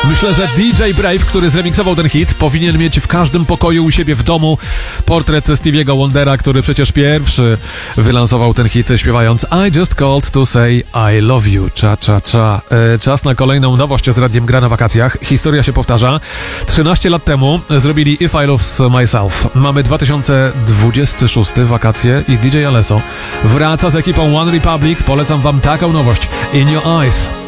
Myślę, że DJ Brave, który zremiksował ten hit, powinien mieć w każdym pokoju u siebie w domu portret Stevie'ego Wondera, który przecież pierwszy wylansował ten hit śpiewając I just called to say I love you. Cha, cha, cha. Czas na kolejną nowość z Radiem Gra na wakacjach. Historia się powtarza. 13 lat temu zrobili If I Lose Myself. Mamy 2026 wakacje i DJ Alesso wraca z ekipą One Republic. Polecam wam taką nowość. In Your Eyes.